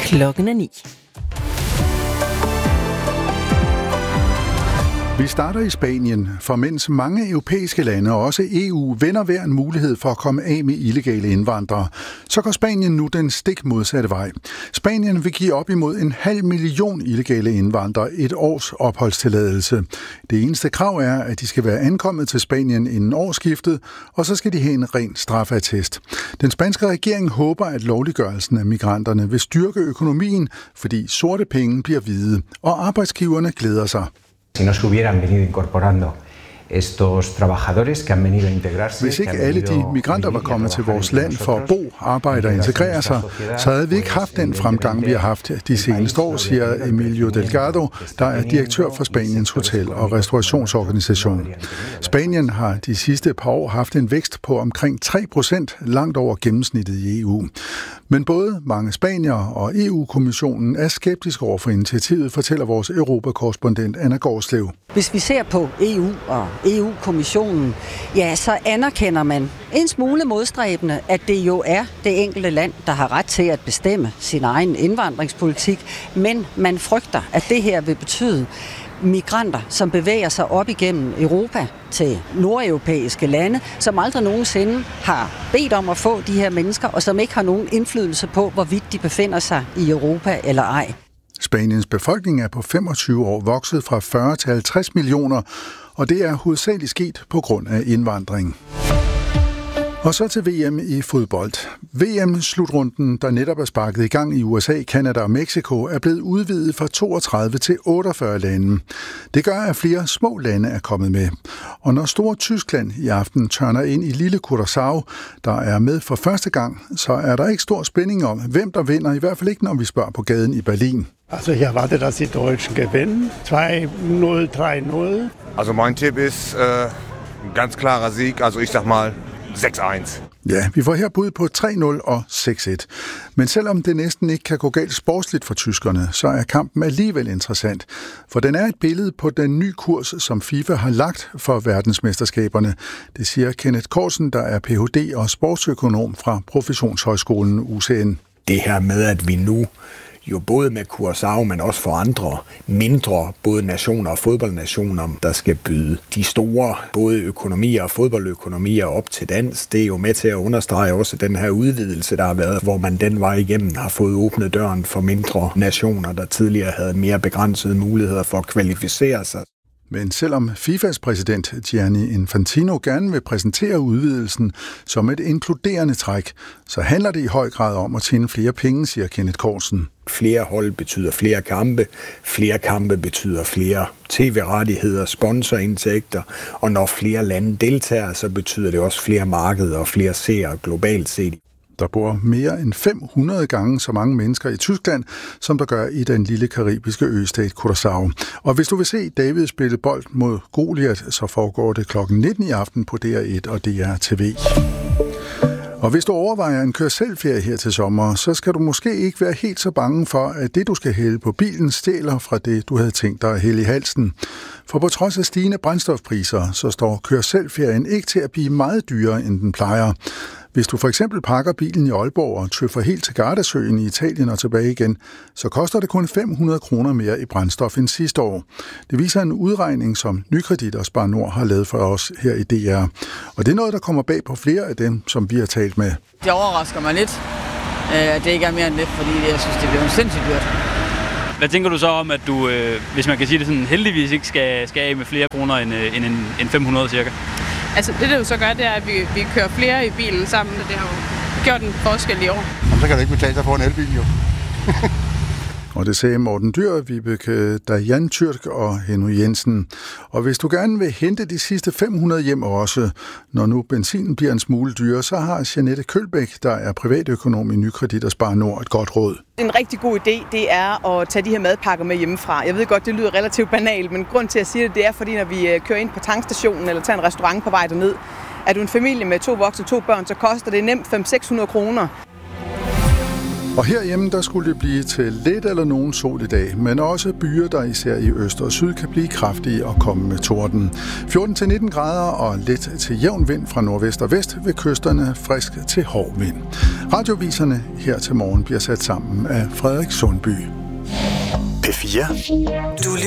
Klokken er 9. Vi starter i Spanien, for mens mange europæiske lande og også EU vender hver en mulighed for at komme af med illegale indvandrere, så går Spanien nu den stik modsatte vej. Spanien vil give op imod 500.000 illegale indvandrere et års opholdstilladelse. Det eneste krav er, at de skal være ankommet til Spanien inden årsskiftet, og så skal de have en ren straffeattest. Den spanske regering håber, at lovliggørelsen af migranterne vil styrke økonomien, fordi sorte penge bliver hvide, og arbejdsgiverne glæder sig. Si no se hubieran venido incorporando estos trabajadores que han venido a integrarse. Hvis ikke alle de migranter var kommet til vores land for at bo, arbejde og integrere sig, så havde vi ikke haft den fremgang, vi har haft de seneste år, siger Emilio Delgado, der er direktør for Spaniens Hotel- og Restaurationsorganisation. Spanien har de sidste par år haft en vækst på omkring 3%, langt over gennemsnittet i EU. Men både mange spaniere og EU-kommissionen er skeptiske over for initiativet, fortæller vores europakorrespondent Anna Gårdslev. Hvis vi ser på EU og EU-kommissionen, ja, så anerkender man en smule modstræbende, at det jo er det enkelte land, der har ret til at bestemme sin egen indvandringspolitik, men man frygter, at det her vil betyde migranter, som bevæger sig op igennem Europa til nordeuropæiske lande, som aldrig nogensinde har bedt om at få de her mennesker, og som ikke har nogen indflydelse på, hvorvidt de befinder sig i Europa eller ej. Spaniens befolkning er på 25 år vokset fra 40 til 50 millioner, og det er hovedsageligt sket på grund af indvandring. Og så til VM i fodbold. VM-slutrunden, der netop er sparket i gang i USA, Canada og Mexico, er blevet udvidet fra 32 til 48 lande. Det gør, at flere små lande er kommet med. Og når store Tyskland i aften tørner ind i lille Curaçao, der er med for første gang, så er der ikke stor spænding om, hvem der vinder, i hvert fald ikke, når vi spørger på gaden i Berlin. Also ich erwarte, dass die Deutschen gewinnen. 2-0, 3-0. Also mein Tipp ist ein ganz klarer Sieg, also ich sag mal 6-1. Ja, vi får her bud på 3-0 og 6-1. Men selvom det næsten ikke kan gå galt sportsligt for tyskerne, så er kampen alligevel interessant. For den er et billede på den nye kurs, som FIFA har lagt for verdensmesterskaberne. Det siger Kenneth Korsen, der er Ph.D. og sportsøkonom fra Professionshøjskolen UCN. Det her med, at vi nu jo både med Curaçao, men også for andre mindre, både nationer og fodboldnationer, der skal byde de store, både økonomier og fodboldøkonomier op til dans. Det er jo med til at understrege også den her udvidelse, der har været, hvor man den vej igennem har fået åbnet døren for mindre nationer, der tidligere havde mere begrænsede muligheder for at kvalificere sig. Men selvom FIFAs præsident Gianni Infantino gerne vil præsentere udvidelsen som et inkluderende træk, så handler det i høj grad om at tjene flere penge, siger Kenneth Korsen. Flere hold betyder flere kampe betyder flere tv-rettigheder, sponsorindtægter, og når flere lande deltager, så betyder det også flere markeder og flere seere globalt set. Der bor mere end 500 gange så mange mennesker i Tyskland, som der gør i den lille karibiske østat Curaçao. Og hvis du vil se David spille bold mod Goliat, så foregår det kl. 19 i aften på DR1 og DR TV. Og hvis du overvejer en kør-selv-ferie her til sommer, så skal du måske ikke være helt så bange for, at det, du skal hælde på bilen, stjæler fra det, du havde tænkt dig at hælde i halsen. For på trods af stigende brændstofpriser, så står kør-selv-ferien ikke til at blive meget dyrere, end den plejer. Hvis du for eksempel pakker bilen i Aalborg og tøffer helt til Gardasøen i Italien og tilbage igen, så koster det kun 500 kroner mere i brændstof end sidste år. Det viser en udregning, som Nykredit og Spar Nord har lavet for os her i DR. Og det er noget, der kommer bag på flere af dem, som vi har talt med. Det overrasker mig lidt, at det ikke er mere end lidt, fordi jeg synes, det bliver sindssygt dyrt. Hvad tænker du så om, at du, hvis man kan sige det sådan, heldigvis ikke skal af med flere kroner end 500 cirka? Altså det jo så gør, det er, at vi kører flere i bilen sammen, og det har jo gjort en forskel i år. Jamen, så kan det ikke betale sig for en elbil jo. Og det sagde Morten Dyr, Vibeke Dajan Tyrk og Henry Jensen. Og hvis du gerne vil hente de sidste 500 hjem også, når nu benzinen bliver en smule dyrere, så har Jeanette Kølbæk, der er privatøkonom i Nykredit og Spar Nord, et godt råd. En rigtig god idé, det er at tage de her madpakker med hjemmefra. Jeg ved godt, det lyder relativt banalt, men grund til at sige det er, fordi når vi kører ind på tankstationen eller tager en restaurant på vej derned, er du en familie med 2 voksne og 2 børn, så koster det nemt 500-600 kroner. Og herhjemme, der skulle det blive til lidt eller nogen sol i dag, men også byer, der især i øst og syd kan blive kraftige og komme med torden. 14-19 grader og let til jævn vind fra nordvest og vest ved kysterne, frisk til hård vind. Radioviserne her til morgen bliver sat sammen af Frederik Sundby. P4.